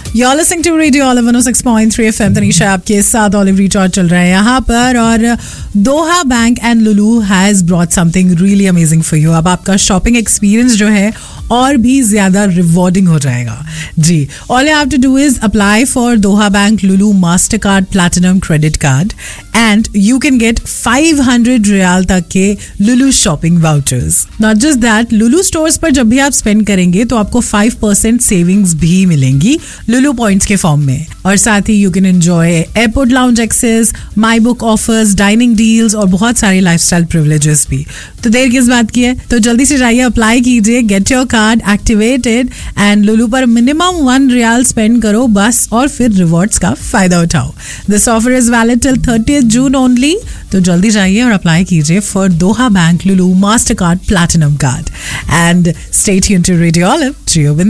You're listening to Radio Olive 106.3 FM. Tanisha आपके साथ olive recharge चल रहा है यहाँ पर और दोहा bank and Lulu has brought something really amazing for you. अब आपका शॉपिंग एक्सपीरियंस जो है और भी ज्यादा रिवॉर्डिंग हो जाएगा जी. All you have to do is apply for Doha bank Lulu master card platinum credit card and you can get 500 riyal तक के Lulu shopping vouchers. Not just that, Lulu stores पर जब भी आप स्पेंड करेंगे तो आपको 5% सेविंग्स भी मिलेंगी लुलू पॉइंट्स के फॉर्म में. और साथ ही you can enjoy airport lounge access, my book offers, dining deals और बहुत सारे लाइफस्टाइल प्रिविलेजेस भी. तो देर किस बात की है, तो जल्दी से जाइए, अप्लाई कीजिए, get your card activated and Lulu पर मिनिमम 1 रियाल स्पेंड करो बस और फिर रिवॉर्ड्स का फायदा उठाओ. This offer is valid till 30th June only. तो जल्दी जाइए और अप्लाई कीजिए for Doha bank Lulu master card platinum card and stay tuned to radio olive.